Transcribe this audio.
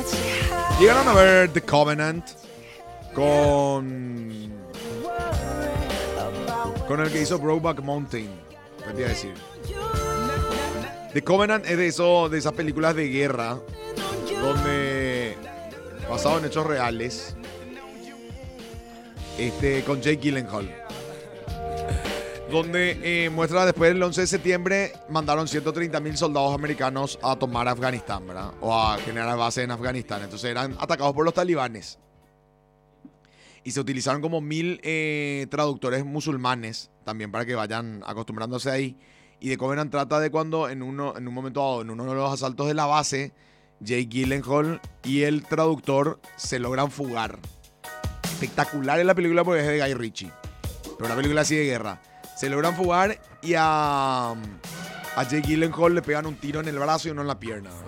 Llegaron a ver The Covenant con el que hizo Brokeback Mountain. ¿Qué te iba a decir? The Covenant es de esas películas de guerra donde basado en hechos reales. Con Jake Gyllenhaal. Donde muestra después del 11 de septiembre mandaron 130.000 soldados americanos a tomar Afganistán, ¿verdad? O a generar base en Afganistán. Entonces eran atacados por los talibanes. Y se utilizaron como 1.000 traductores musulmanes también para que vayan acostumbrándose ahí. Y The Covenant trata de cuando en un momento dado, en uno de los asaltos de la base, Jake Gyllenhaal y el traductor se logran fugar. Espectacular es la película porque es de Guy Ritchie. Pero una película así de guerra. Se logran fugar y a Jake Gyllenhaal le pegan un tiro en el brazo y uno en la pierna.